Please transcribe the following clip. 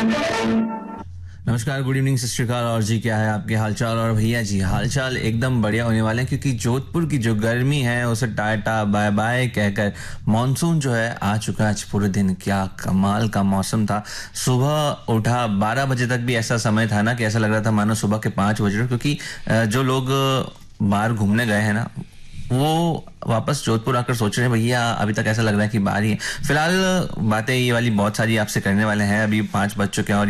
नमस्कार, good evening, सत श्री अकाल। और जी, क्या है आपके हालचाल? और भैया जी, हालचाल एकदम बढ़िया होने वाले हैं, क्योंकि जोधपुर की जो गर्मी है उसे टाटा बाय बाय कहकर मॉनसून जो है आ चुका है। आज पूरे दिन क्या कमाल का मौसम था। सुबह उठा 12 बजे तक भी ऐसा समय था ना कि ऐसा लग रहा था मानो सुबह के 5 बज रहे हो, क्योंकि जो लोग बाहर घूमने गए हैं ना, वो वापस जोधपुर आकर सोच रहे हैं भैया अभी तक ऐसा लग रहा है कि बाहर ही है। फिलहाल बातें ये वाली बहुत सारी आपसे करने वाले हैं। अभी 5 बज चुके हैं और